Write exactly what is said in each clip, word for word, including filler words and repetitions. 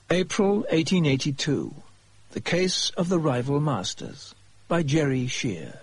April eighteen eighty-two. The Case of the Rival Masters, by Jerry Shear.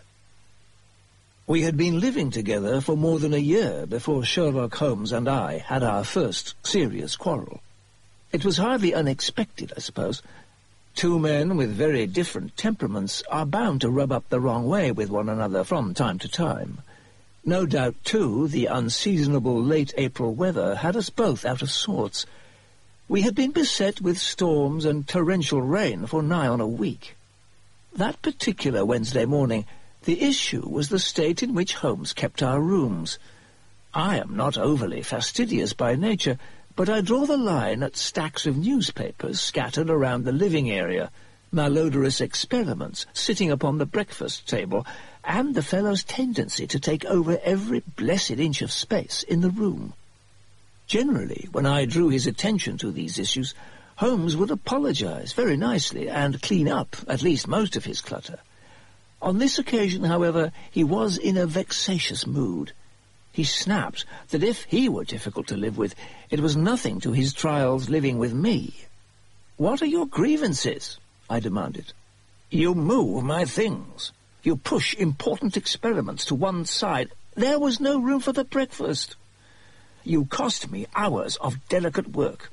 We had been living together for more than a year before Sherlock Holmes and I had our first serious quarrel. It was hardly unexpected, I suppose. Two men with very different temperaments are bound to rub up the wrong way with one another from time to time. No doubt, too, the unseasonable late April weather had us both out of sorts. We had been beset with storms and torrential rain for nigh on a week. That particular Wednesday morning, the issue was the state in which Holmes kept our rooms. I am not overly fastidious by nature, but I draw the line at stacks of newspapers scattered around the living area, malodorous experiments sitting upon the breakfast table, and the fellow's tendency to take over every blessed inch of space in the room. Generally, when I drew his attention to these issues, Holmes would apologize very nicely and clean up at least most of his clutter. On this occasion, however, he was in a vexatious mood. He snapped that if he were difficult to live with, it was nothing to his trials living with me. "What are your grievances?" I demanded. "You move my things. You push important experiments to one side. There was no room for the breakfast. You cost me hours of delicate work."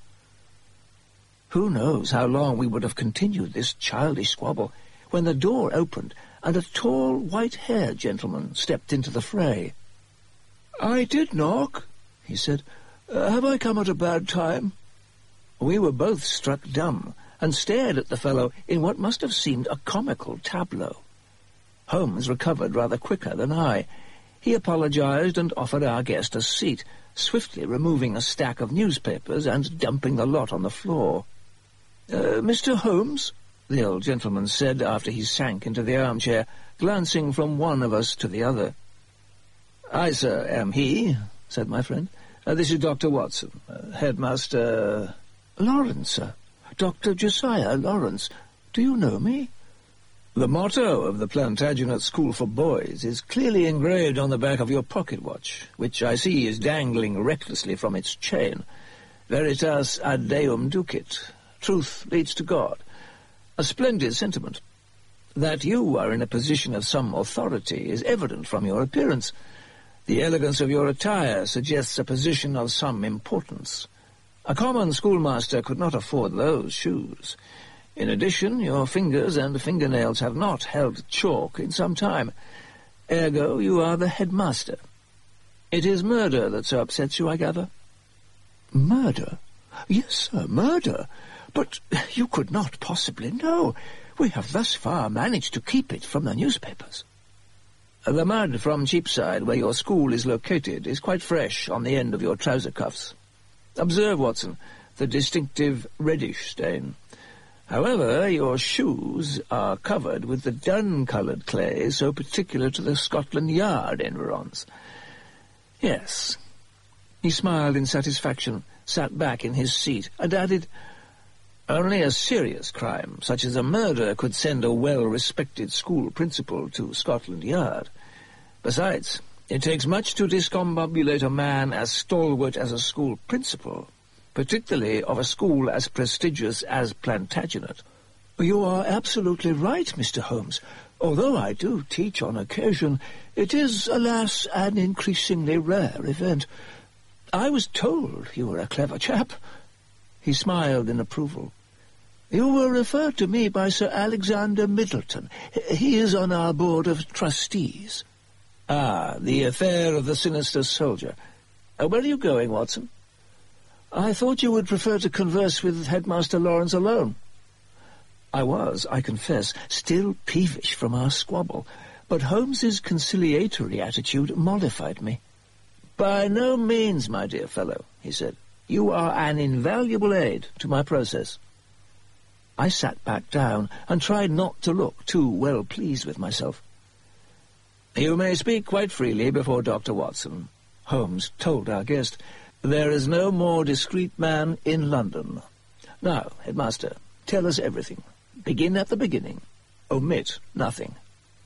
Who knows how long we would have continued this childish squabble when the door opened and a tall, white-haired gentleman stepped into the fray. "I did knock," he said. Uh, "have I come at a bad time?" We were both struck dumb and stared at the fellow in what must have seemed a comical tableau. Holmes recovered rather quicker than I. He apologized and offered our guest a seat, swiftly removing a stack of newspapers and dumping the lot on the floor. Uh, "Mister Holmes," the old gentleman said after he sank into the armchair, glancing from one of us to the other. "I, sir, am he," said my friend. Uh, "this is Doctor Watson, uh, Headmaster—" "Lawrence, sir. Doctor Josiah Lawrence. Do you know me?" "The motto of the Plantagenet School for Boys is clearly engraved on the back of your pocket-watch, which I see is dangling recklessly from its chain. Veritas ad Deum ducit. Truth leads to God. A splendid sentiment. That you are in a position of some authority is evident from your appearance. The elegance of your attire suggests a position of some importance. A common schoolmaster could not afford those shoes. In addition, your fingers and fingernails have not held chalk in some time. Ergo, you are the headmaster. It is murder that so upsets you, I gather?" "Murder? Yes, sir, murder. But you could not possibly know. We have thus far managed to keep it from the newspapers." "The mud from Cheapside, where your school is located, is quite fresh on the end of your trouser cuffs. Observe, Watson, the distinctive reddish stain. However, your shoes are covered with the dun-coloured clay so particular to the Scotland Yard environs. Yes." He smiled in satisfaction, sat back in his seat, and added, "Only a serious crime, such as a murder, could send a well-respected school principal to Scotland Yard. Besides, it takes much to discombobulate a man as stalwart as a school principal, particularly of a school as prestigious as Plantagenet." "You are absolutely right, Mister Holmes. Although I do teach on occasion, it is, alas, an increasingly rare event. I was told you were a clever chap." He smiled in approval. "You were referred to me by Sir Alexander Middleton. He is on our board of trustees." "Ah, the affair of the sinister soldier. Uh, where are you going, Watson?" "I thought you would prefer to converse with Headmaster Lawrence alone." I was, I confess, still peevish from our squabble, but Holmes's conciliatory attitude mollified me. "By no means, my dear fellow," he said. "You are an invaluable aid to my process." I sat back down and tried not to look too well pleased with myself. "You may speak quite freely before Doctor Watson," Holmes told our guest. "There is no more discreet man in London. Now, Headmaster, tell us everything. Begin at the beginning. Omit nothing."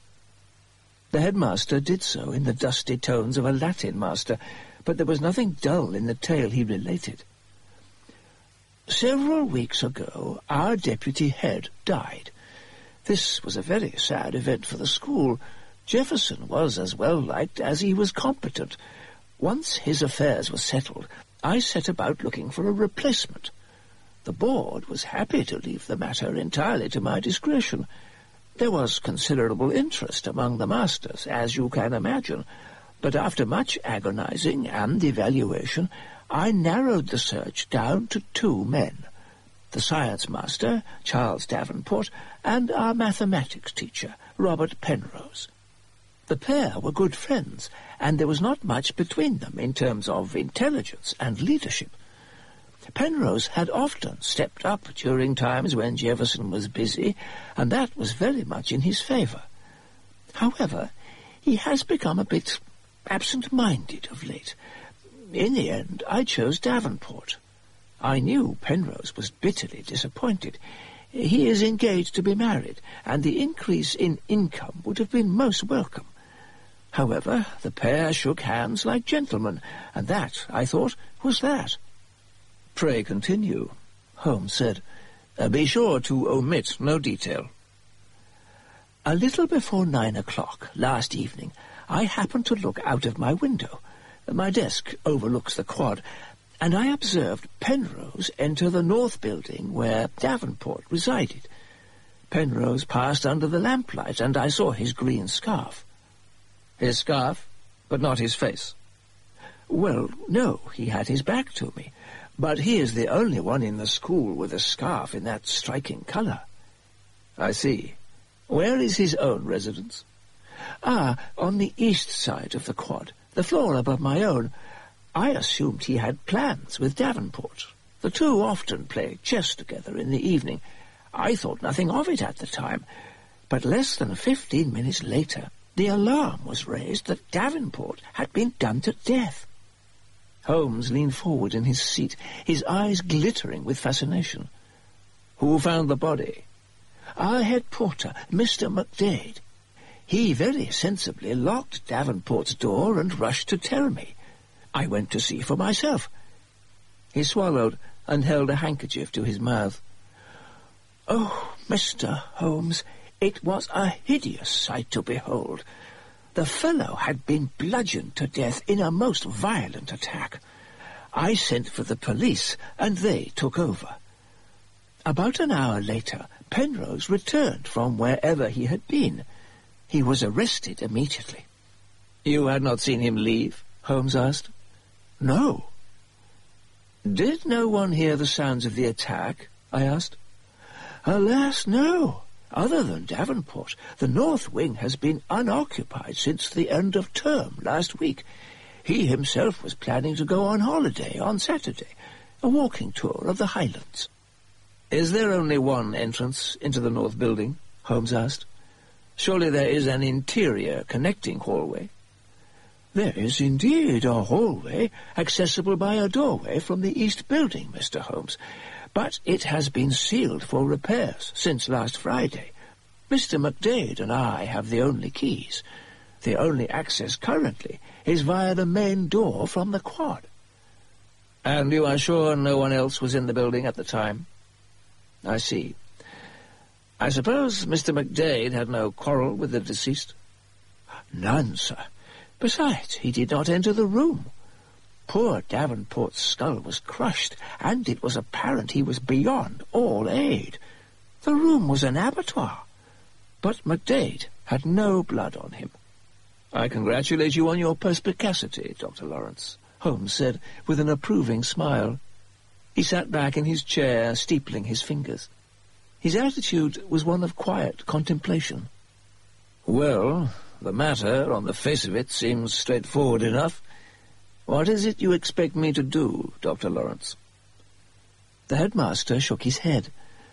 The headmaster did so in the dusty tones of a Latin master, but there was nothing dull in the tale he related. Several weeks ago, our deputy head died. This was a very sad event for the school. Jefferson was as well liked as he was competent. Once his affairs were settled, I set about looking for a replacement. The board was happy to leave the matter entirely to my discretion. There was considerable interest among the masters, as you can imagine, but after much agonizing and evaluation, I narrowed the search down to two men, the science master, Charles Davenport, and our mathematics teacher, Robert Penrose. The pair were good friends, and there was not much between them in terms of intelligence and leadership. Penrose had often stepped up during times when Jefferson was busy, and that was very much in his favour. However, he has become a bit absent-minded of late. In the end, I chose Davenport. I knew Penrose was bitterly disappointed. He is engaged to be married, and the increase in income would have been most welcome. However, the pair shook hands like gentlemen, and that, I thought, was that. "Pray continue," Holmes said. Uh, "be sure to omit no detail." A little before nine o'clock last evening, I happened to look out of my window. My desk overlooks the quad, and I observed Penrose enter the north building where Davenport resided. Penrose passed under the lamplight, and I saw his green scarf. "His scarf, but not his face?" "Well, no, he had his back to me, but he is the only one in the school with a scarf in that striking colour." "I see. Where is his own residence?" "Ah, on the east side of the quad, the floor above my own. I assumed he had plans with Davenport. The two often play chess together in the evening. I thought nothing of it at the time, but less than fifteen minutes later the alarm was raised that Davenport had been done to death." Holmes leaned forward in his seat, his eyes glittering with fascination. "Who found the body?" "Our head porter, Mister McDade. He very sensibly locked Davenport's door and rushed to tell me. I went to see for myself." He swallowed and held a handkerchief to his mouth. "Oh, Mister Holmes, it was a hideous sight to behold. The fellow had been bludgeoned to death in a most violent attack. I sent for the police, and they took over. About an hour later, Penrose returned from wherever he had been. He was arrested immediately." "You had not seen him leave?" Holmes asked. "No." "Did no one hear the sounds of the attack?" I asked. "Alas, no. Other than Davenport, the north wing has been unoccupied since the end of term last week. He himself was planning to go on holiday on Saturday, a walking tour of the Highlands." "Is there only one entrance into the north building?" Holmes asked. "Surely there is an interior connecting hallway?" "There is indeed a hallway, accessible by a doorway from the east building, Mister Holmes, but it has been sealed for repairs since last Friday. Mister McDade and I have the only keys. The only access currently is via the main door from the quad." "And you are sure no one else was in the building at the time?" "I see. I suppose Mister McDade had no quarrel with the deceased?" "None, sir. Besides, he did not enter the room. Poor Davenport's skull was crushed, and it was apparent he was beyond all aid. The room was an abattoir, but McDade had no blood on him." "I congratulate you on your perspicacity, Doctor Lawrence," Holmes said with an approving smile. He sat back in his chair, steepling his fingers. His attitude was one of quiet contemplation. "Well, the matter, on the face of it, seems straightforward enough. What is it you expect me to do, Doctor Lawrence?" The headmaster shook his head.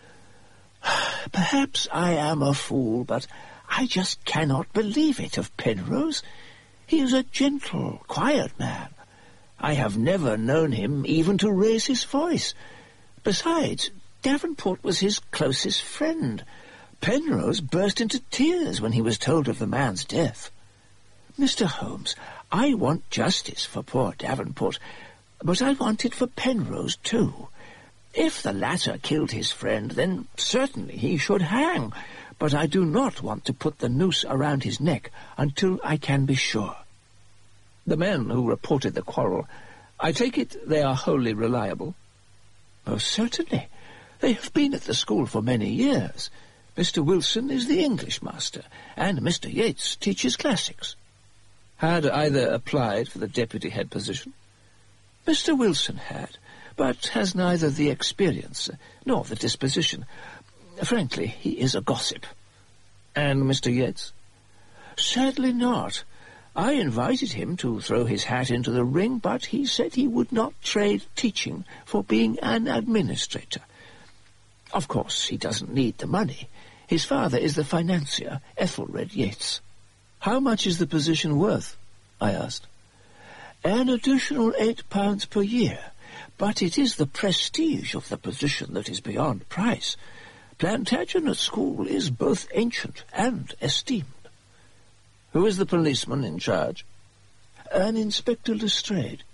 "Perhaps I am a fool, but I just cannot believe it of Penrose. He is a gentle, quiet man. I have never known him even to raise his voice. Besides, Davenport was his closest friend. Penrose burst into tears when he was told of the man's death. Mister Holmes, I want justice for poor Davenport, but I want it for Penrose too. If the latter killed his friend, then certainly he should hang, but I do not want to put the noose around his neck until I can be sure. The men who reported the quarrel, I take it they are wholly reliable? Most certainly. They have been at the school for many years. Mister Wilson is the English master, and Mister Yates teaches classics. Had either applied for the deputy head position? Mister Wilson had, but has neither the experience nor the disposition. Frankly, he is a gossip. And Mister Yates? Sadly not. I invited him to throw his hat into the ring, but he said he would not trade teaching for being an administrator. Of course, he doesn't need the money. His father is the financier, Ethelred Yates. How much is the position worth? I asked. An additional eight pounds per year, but it is the prestige of the position that is beyond price. Plantagenet School is both ancient and esteemed. Who is the policeman in charge? An Inspector Lestrade.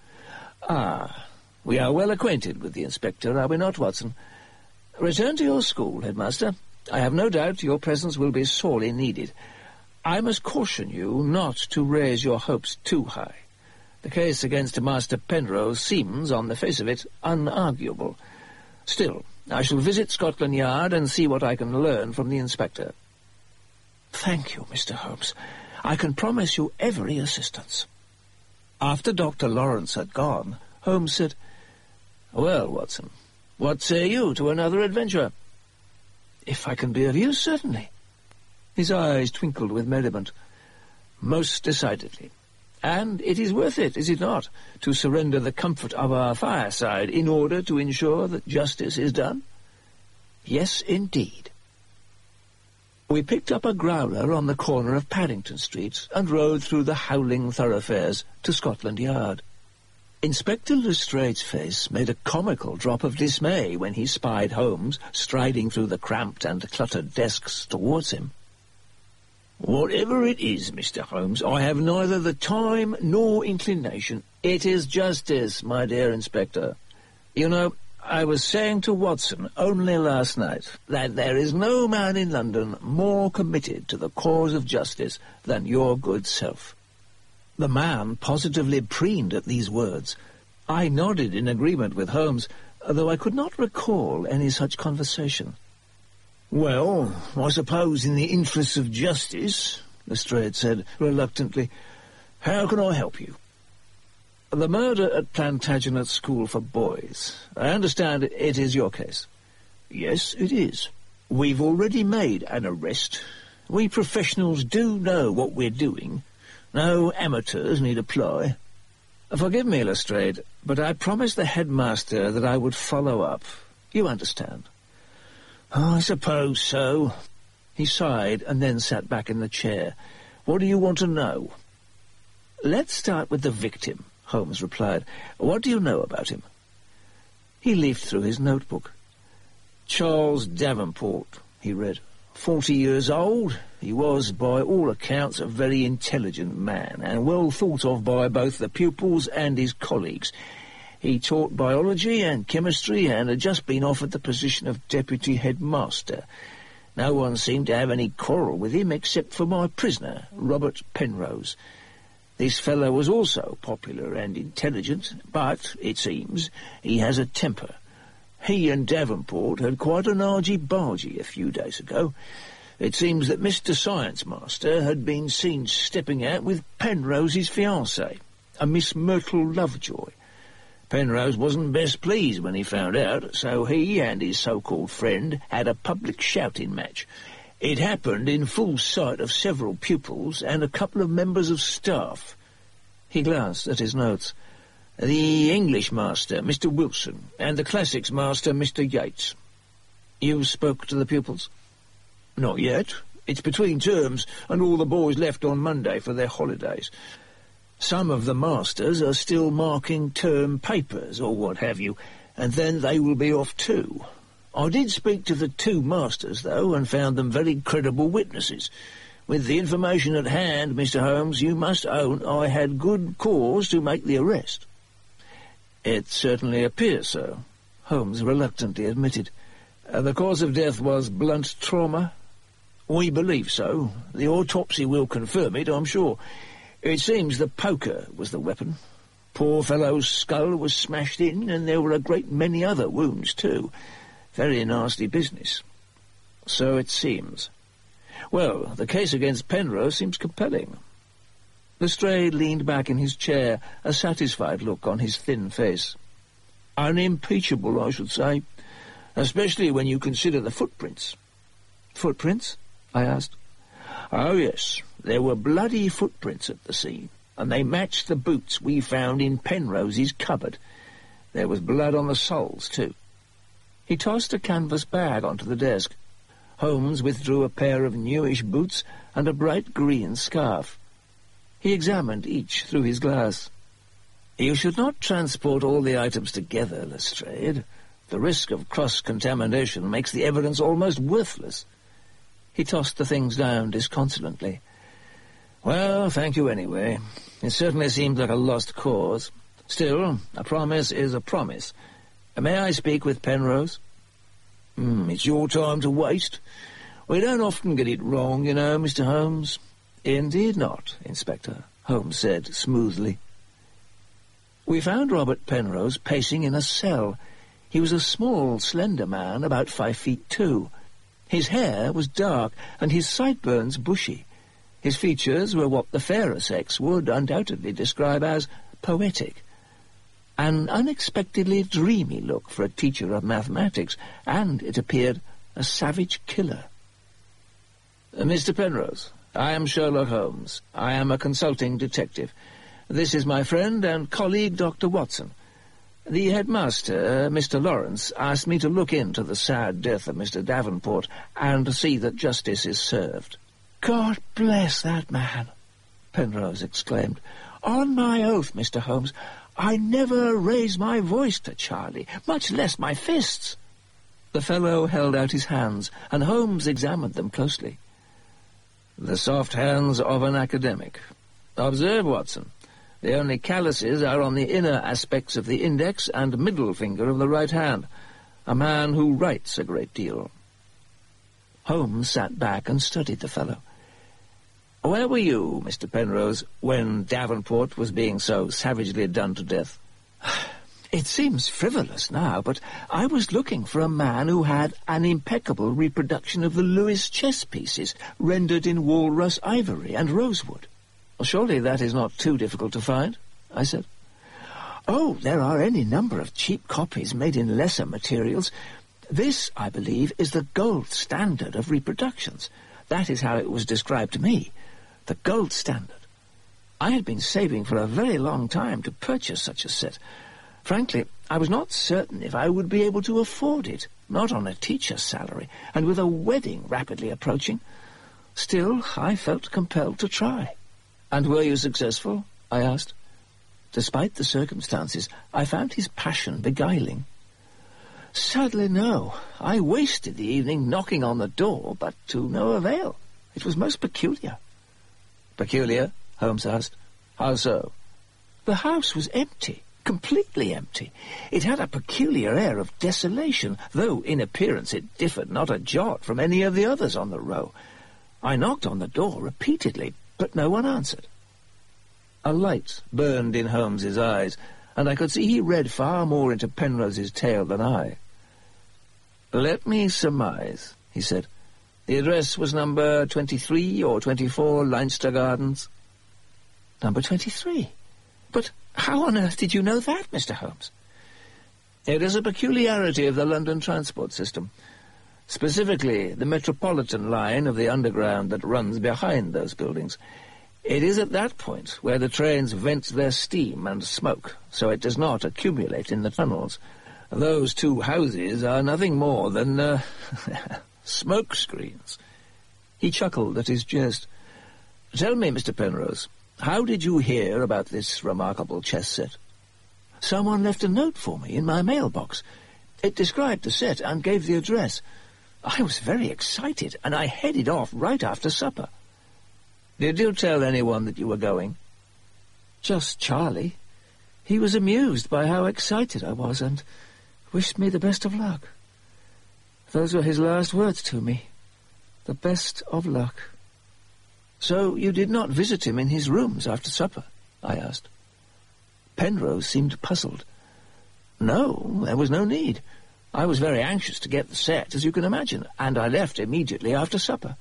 Ah, we are well acquainted with the inspector, are we not, Watson? Return to your school, headmaster. I have no doubt your presence will be sorely needed. I must caution you not to raise your hopes too high. The case against Master Penrose seems, on the face of it, unarguable. Still, I shall visit Scotland Yard and see what I can learn from the inspector. Thank you, Mister Holmes. I can promise you every assistance. After Doctor Lawrence had gone, Holmes said, Well, Watson, what say you to another adventure? If I can be of use, certainly. His eyes twinkled with merriment. Most decidedly. And it is worth it, is it not, to surrender the comfort of our fireside in order to ensure that justice is done? Yes, indeed. We picked up a growler on the corner of Paddington Street and rode through the howling thoroughfares to Scotland Yard. Inspector Lestrade's face made a comical drop of dismay when he spied Holmes striding through the cramped and cluttered desks towards him. Whatever it is, Mister Holmes, I have neither the time nor inclination. It is justice, my dear Inspector. You know, I was saying to Watson only last night that there is no man in London more committed to the cause of justice than your good self. The man positively preened at these words. I nodded in agreement with Holmes, though I could not recall any such conversation. Well, I suppose in the interests of justice, Lestrade said reluctantly, how can I help you? The murder at Plantagenet School for Boys. I understand it is your case. Yes, it is. We've already made an arrest. We professionals do know what we're doing. No amateurs need apply. Forgive me, Lestrade, but I promised the headmaster that I would follow up. You understand. Oh, I suppose so. He sighed and then sat back in the chair. What do you want to know? Let's start with the victim, Holmes replied. What do you know about him? He leafed through his notebook. Charles Davenport, he read. Forty years old, he was, by all accounts, a very intelligent man, and well thought of by both the pupils and his colleagues. He taught biology and chemistry and had just been offered the position of deputy headmaster. No one seemed to have any quarrel with him except for my prisoner, Robert Penrose. This fellow was also popular and intelligent, but, it seems, he has a temper. He and Davenport had quite an argy-bargy a few days ago. It seems that Mister Science Master had been seen stepping out with Penrose's fiancée, a Miss Myrtle Lovejoy. Penrose wasn't best pleased when he found out, so he and his so-called friend had a public shouting match. It happened in full sight of several pupils and a couple of members of staff. He glanced at his notes. The English master, Mister Wilson, and the classics master, Mister Yates. You spoke to the pupils? Not yet. It's between terms, and all the boys left on Monday for their holidays. Some of the masters are still marking term papers, or what have you, and then they will be off too. I did speak to the two masters, though, and found them very credible witnesses. With the information at hand, Mister Holmes, you must own I had good cause to make the arrest. It certainly appears so. Holmes reluctantly admitted. Uh, the cause of death was blunt trauma? We believe so. The autopsy will confirm it, I'm sure. It seems the poker was the weapon. Poor fellow's skull was smashed in, and there were a great many other wounds, too. Very nasty business. So it seems. Well, the case against Penrose seems compelling. Lestrade leaned back in his chair, a satisfied look on his thin face. Unimpeachable, I should say, especially when you consider the footprints. Footprints? I asked. Oh, yes, there were bloody footprints at the scene, and they matched the boots we found in Penrose's cupboard. There was blood on the soles, too. He tossed a canvas bag onto the desk. Holmes withdrew a pair of newish boots and a bright green scarf. He examined each through his glass. You should not transport all the items together, Lestrade. The risk of cross-contamination makes the evidence almost worthless. He tossed the things down disconsolately. Well, thank you anyway. It certainly seems like a lost cause. Still, a promise is a promise. May I speak with Penrose? Mm, it's your time to waste. We don't often get it wrong, you know, Mister Holmes. Indeed not, Inspector, Holmes said smoothly. We found Robert Penrose pacing in a cell. He was a small, slender man, about five feet two. His hair was dark, and his sideburns bushy. His features were what the fairer sex would undoubtedly describe as poetic. An unexpectedly dreamy look for a teacher of mathematics, and, it appeared, a savage killer. Uh, Mister Penrose, I am Sherlock Holmes. I am a consulting detective. This is my friend and colleague, Doctor Watson. The headmaster, uh, Mister Lawrence, asked me to look into the sad death of Mister Davenport and see that justice is served. God bless that man, Penrose exclaimed. On my oath, Mister Holmes, I never raise my voice to Charlie, much less my fists. The fellow held out his hands, and Holmes examined them closely. The soft hands of an academic. Observe, Watson. The only calluses are on the inner aspects of the index and middle finger of the right hand. A man who writes a great deal. Holmes sat back and studied the fellow. Where were you, Mister Penrose, when Davenport was being so savagely done to death? It seems frivolous now, but I was looking for a man who had an impeccable reproduction of the Lewis chess pieces, rendered in walrus ivory and rosewood. Well, surely that is not too difficult to find, I said. Oh, there are any number of cheap copies made in lesser materials. This, I believe, is the gold standard of reproductions. That is how it was described to me. The gold standard. I had been saving for a very long time to purchase such a set. Frankly, I was not certain if I would be able to afford it, not on a teacher's salary, and with a wedding rapidly approaching. Still, I felt compelled to try. And were you successful? I asked. Despite the circumstances, I found his passion beguiling. Sadly, no. I wasted the evening knocking on the door, but to no avail. It was most peculiar. Peculiar? Holmes asked. How so? The house was empty, completely empty. It had a peculiar air of desolation, though in appearance it differed not a jot from any of the others on the row. I knocked on the door repeatedly, but no one answered. A light burned in Holmes's eyes, and I could see he read far more into Penrose's tale than I. Let me surmise, he said. The address was number twenty-three or twenty-four Leinster Gardens. Number twenty-three? But how on earth did you know that, Mister Holmes? It is a peculiarity of the London transport system. Specifically, the Metropolitan line of the Underground that runs behind those buildings. It is at that point where the trains vent their steam and smoke, so it does not accumulate in the tunnels. Those two houses are nothing more than, uh, smoke screens. He chuckled at his jest. Tell me, Mister Penrose, how did you hear about this remarkable chess set? Someone left a note for me in my mailbox. It described the set and gave the address. I was very excited, and I headed off right after supper. Did you tell anyone that you were going? Just Charlie. He was amused by how excited I was, and, wished me the best of luck. Those were his last words to me. The best of luck. So you did not visit him in his rooms after supper? I asked. Penrose seemed puzzled. No, there was no need. I was very anxious to get the set, as you can imagine, and I left immediately after supper.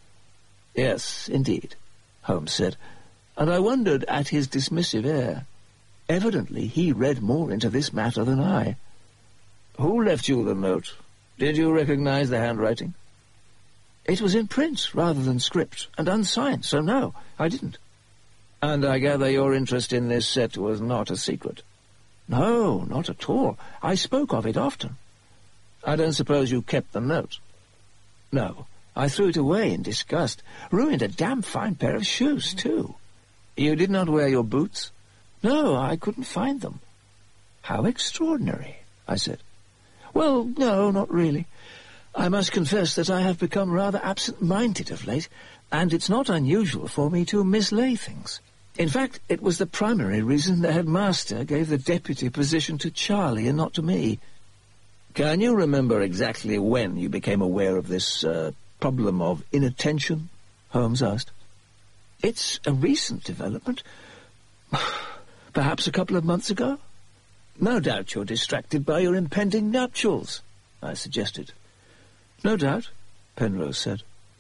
Yes, indeed, Holmes said, and I wondered at his dismissive air. Evidently he read more into this matter than I. Who left you the note? Did you recognize the handwriting? It was in print rather than script, and unsigned, so no, I didn't. And I gather your interest in this set was not a secret. No, not at all. I spoke of it often. I don't suppose you kept the note? No, I threw it away in disgust. Ruined a damn fine pair of shoes, too. You did not wear your boots? No, I couldn't find them. How extraordinary, I said. Well, no, not really. I must confess that I have become rather absent-minded of late, and it's not unusual for me to mislay things. In fact, it was the primary reason the headmaster gave the deputy position to Charlie and not to me. Can you remember exactly when you became aware of this uh, problem of inattention? Holmes asked. It's a recent development. Perhaps a couple of months ago? No doubt you're distracted by your impending nuptials, I suggested. No doubt, Penrose said.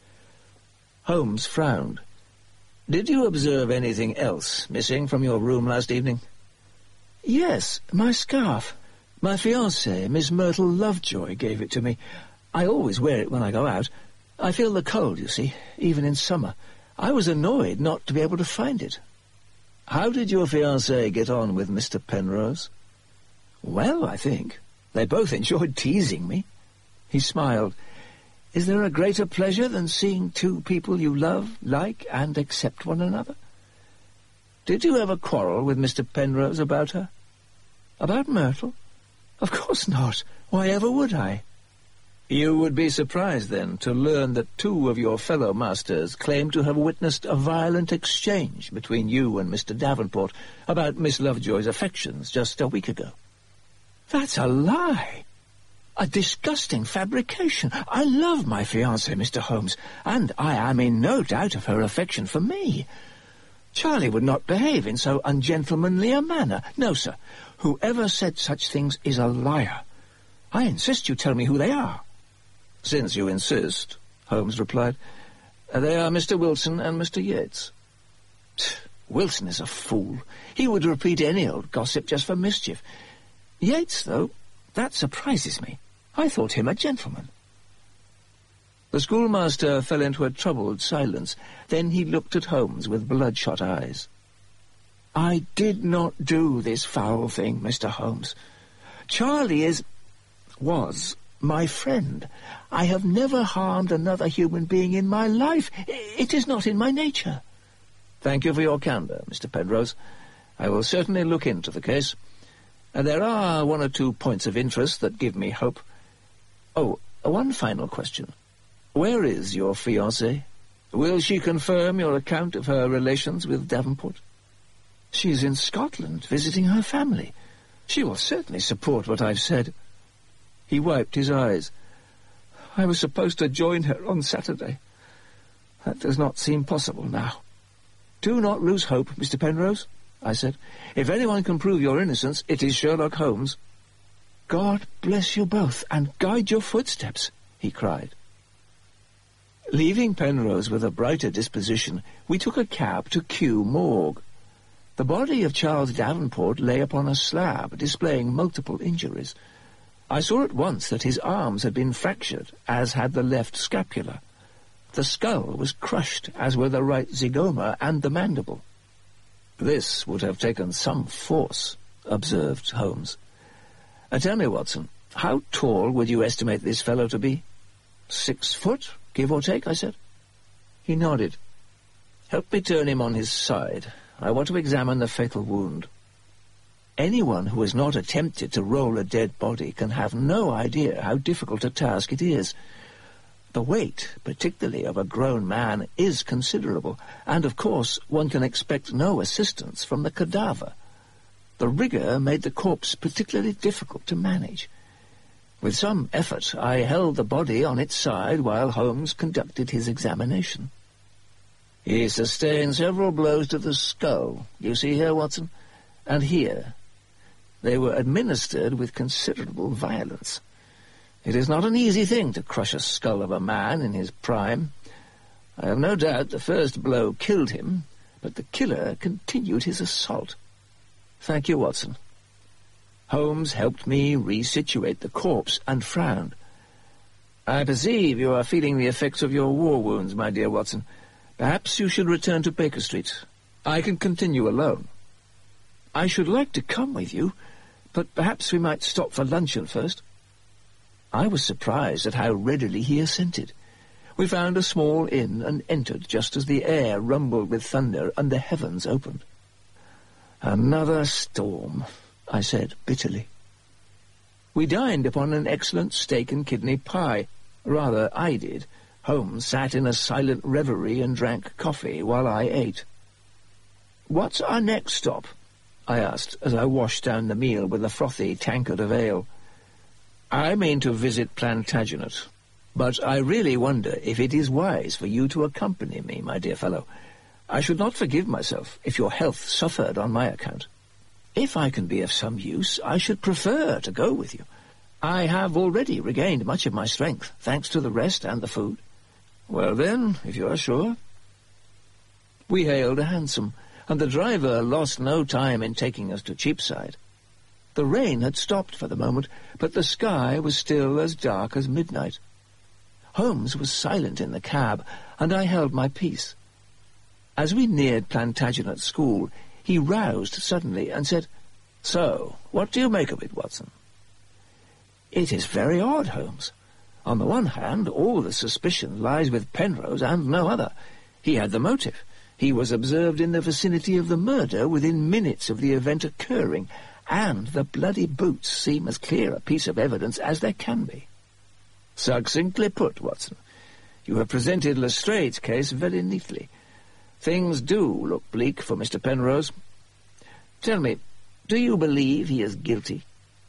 Holmes frowned. Did you observe anything else missing from your room last evening? Yes, my scarf. My fiancée, Miss Myrtle Lovejoy, gave it to me. I always wear it when I go out. I feel the cold, you see, even in summer. I was annoyed not to be able to find it. How did your fiancée get on with Mister Penrose? Well, I think. They both enjoyed teasing me. He smiled. Is there a greater pleasure than seeing two people you love, like, and accept one another? Did you ever quarrel with Mister Penrose about her? About Myrtle? Of course not. Why ever would I? You would be surprised, then, to learn that two of your fellow masters claim to have witnessed a violent exchange between you and Mister Davenport about Miss Lovejoy's affections just a week ago. That's a lie. A disgusting fabrication. I love my fiancée, Mister Holmes, and I am in no doubt of her affection for me. Charlie would not behave in so ungentlemanly a manner. No, sir. Whoever said such things is a liar. I insist you tell me who they are. Since you insist, Holmes replied, they are Mister Wilson and Mister Yates. Wilson is a fool. He would repeat any old gossip just for mischief. Yates, though, that surprises me. I thought him a gentleman. The schoolmaster fell into a troubled silence. Then he looked at Holmes with bloodshot eyes. I did not do this foul thing, Mister Holmes. Charlie is... was my friend. I have never harmed another human being in my life. It is not in my nature. Thank you for your candour, Mister Penrose. I will certainly look into the case. And there are one or two points of interest that give me hope. Oh, one final question. Where is your fiancée? Will she confirm your account of her relations with Davenport? She is in Scotland, visiting her family. She will certainly support what I've said. He wiped his eyes. I was supposed to join her on Saturday. That does not seem possible now. Do not lose hope, Mister Penrose, I said. If anyone can prove your innocence, it is Sherlock Holmes. God bless you both, and guide your footsteps, he cried. Leaving Penrose with a brighter disposition, we took a cab to Kew Morgue. The body of Charles Davenport lay upon a slab, displaying multiple injuries. I saw at once that his arms had been fractured, as had the left scapula. The skull was crushed, as were the right zygoma and the mandible. This would have taken some force, observed Holmes. Uh, tell me, Watson, how tall would you estimate this fellow to be? Six foot, give or take, I said. He nodded. Help me turn him on his side. I want to examine the fatal wound. Anyone who has not attempted to roll a dead body can have no idea how difficult a task it is. The weight, particularly of a grown man, is considerable, and of course one can expect no assistance from the cadaver. The rigour made the corpse particularly difficult to manage. With some effort, I held the body on its side while Holmes conducted his examination. He sustained several blows to the skull. You see here, Watson? And here. They were administered with considerable violence. It is not an easy thing to crush a skull of a man in his prime. I have no doubt the first blow killed him, but the killer continued his assault. Thank you, Watson. Holmes helped me resituate the corpse and frowned. I perceive you are feeling the effects of your war wounds, my dear Watson. Perhaps you should return to Baker Street. I can continue alone. I should like to come with you, but perhaps we might stop for luncheon first. I was surprised at how readily he assented. We found a small inn and entered just as the air rumbled with thunder and the heavens opened. Another storm, I said bitterly. We dined upon an excellent steak and kidney pie. Rather, I did. Holmes sat in a silent reverie and drank coffee while I ate. "What's our next stop?" I asked as I washed down the meal with a frothy tankard of ale. "I mean to visit Plantagenet, but I really wonder if it is wise for you to accompany me, my dear fellow. I should not forgive myself if your health suffered on my account. If I can be of some use, I should prefer to go with you. I have already regained much of my strength, thanks to the rest and the food." "Well then, if you are sure." We hailed a hansom, and the driver lost no time in taking us to Cheapside. The rain had stopped for the moment, but the sky was still as dark as midnight. Holmes was silent in the cab, and I held my peace. As we neared Plantagenet School, he roused suddenly and said, "So, what do you make of it, Watson?" "It is very odd, Holmes. On the one hand, all the suspicion lies with Penrose and no other. He had the motive. He was observed in the vicinity of the murder within minutes of the event occurring, and the bloody boots seem as clear a piece of evidence as there can be." "Succinctly put, Watson. You have presented Lestrade's case very neatly. Things do look bleak for Mister Penrose. Tell me, do you believe he is guilty?"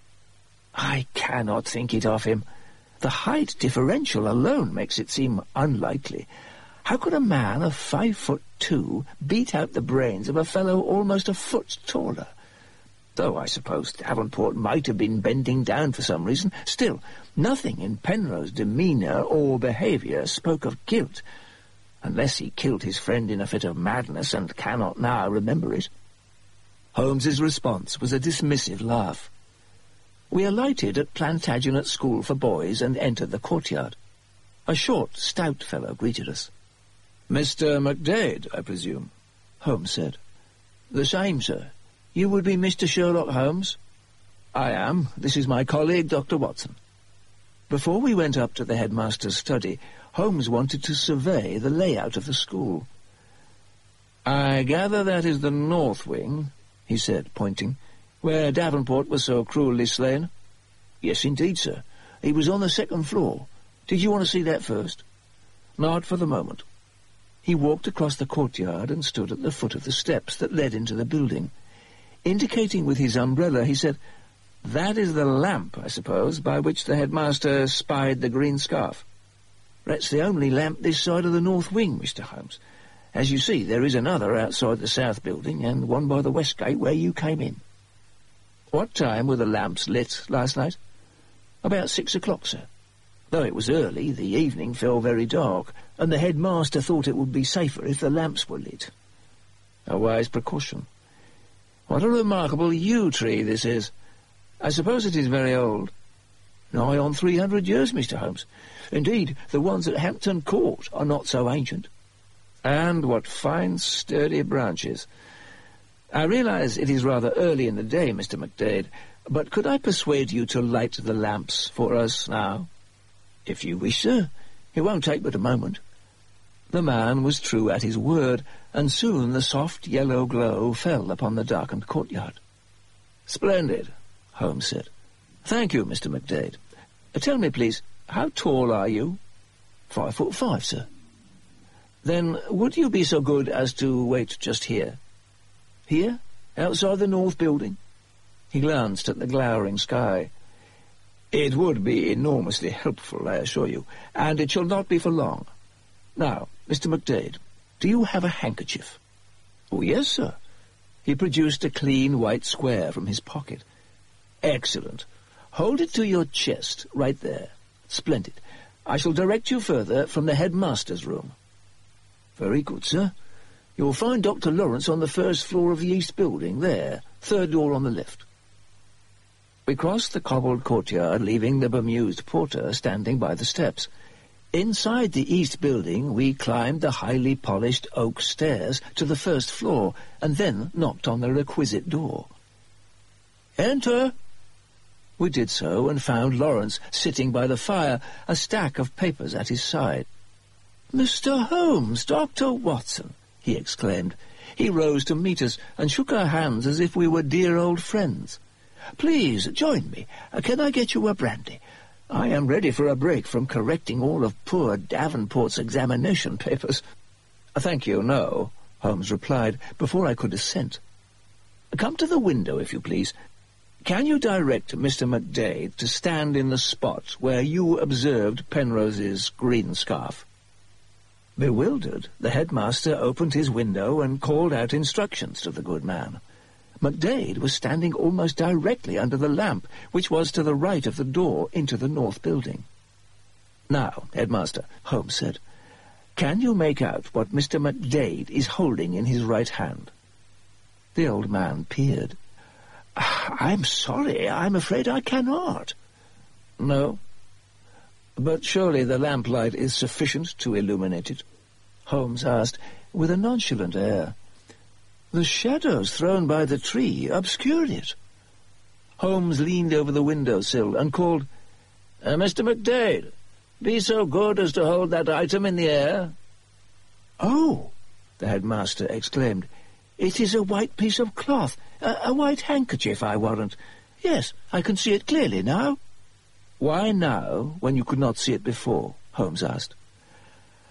"I cannot think it of him. The height differential alone makes it seem unlikely. How could a man of five foot two beat out the brains of a fellow almost a foot taller? Though I suppose Davenport might have been bending down for some reason. Still, nothing in Penrose's demeanour or behaviour spoke of guilt, unless he killed his friend in a fit of madness and cannot now remember it." Holmes's response was a dismissive laugh. We alighted at Plantagenet School for Boys and entered the courtyard. A short, stout fellow greeted us. "Mister MacDade, I presume?" Holmes said. "The same, sir. You would be Mister Sherlock Holmes?" "I am. This is my colleague, Doctor Watson." Before we went up to the headmaster's study, Holmes wanted to survey the layout of the school. "I gather that is the north wing," he said, pointing, "where Davenport was so cruelly slain." "Yes, indeed, sir. He was on the second floor. Did you want to see that first?" "Not for the moment." He walked across the courtyard and stood at the foot of the steps that led into the building. Indicating with his umbrella, he said, "That is the lamp, I suppose, by which the headmaster spied the green scarf." "That's the only lamp this side of the north wing, Mister Holmes. As you see, there is another outside the south building, and one by the west gate where you came in." "What time were the lamps lit last night?" "About six o'clock, sir. Though it was early, the evening fell very dark, and the headmaster thought it would be safer if the lamps were lit." "A wise precaution. What a remarkable yew tree this is. I suppose it is very old." "Nigh on three hundred years, Mister Holmes. Indeed, the ones at Hampton Court are not so ancient." "And what fine, sturdy branches. I realize it is rather early in the day, Mister MacDade, but could I persuade you to light the lamps for us now?" "If you wish, sir. It won't take but a moment." The man was true at his word, and soon the soft yellow glow fell upon the darkened courtyard. "Splendid," Holmes said. "Thank you, Mister MacDade. Tell me, please, how tall are you?" "Five foot five, sir." "Then would you be so good as to wait just here?" "Here? Outside the north building?" He glanced at the glowering sky. It would be enormously helpful, I assure you, and it shall not be for long. Now, Mister McDade, do you have a handkerchief? Oh, yes, sir. He produced a clean white square from his pocket. Excellent. Hold it to your chest, right there. Splendid. I shall direct you further from the headmaster's room. Very good, sir. You'll find Doctor Lawrence on the first floor of the east building, there, third door on the left. We crossed the cobbled courtyard, leaving the bemused porter standing by the steps. Inside the east building, we climbed the highly polished oak stairs to the first floor, and then knocked on the requisite door. "Enter!" We did so, and found Lawrence sitting by the fire, a stack of papers at his side. "Mister Holmes, Doctor Watson!" he exclaimed. He rose to meet us, and shook our hands as if we were dear old friends. "Please, join me. Uh, can I get you a brandy? I am ready for a break from correcting all of poor Davenport's examination papers." "Thank you, no," Holmes replied, before I could assent. "Come to the window, if you please. Can you direct Mister McDade to stand in the spot where you observed Penrose's green scarf?" Bewildered, the headmaster opened his window and called out instructions to the good man. McDade was standing almost directly under the lamp, which was to the right of the door into the north building. "Now, headmaster," Holmes said, "can you make out what Mister McDade is holding in his right hand?" The old man peered. "I'm sorry, I'm afraid I cannot." "No? But surely the lamplight is sufficient to illuminate it?" Holmes asked, with a nonchalant air. "The shadows thrown by the tree obscured it." Holmes leaned over the window-sill and called, uh, "Mister McDade, be so good as to hold that item in the air." "Oh!" the headmaster exclaimed. "It is a white piece of cloth, a, a white handkerchief, I warrant. Yes, I can see it clearly now." "Why now, when you could not see it before?" Holmes asked.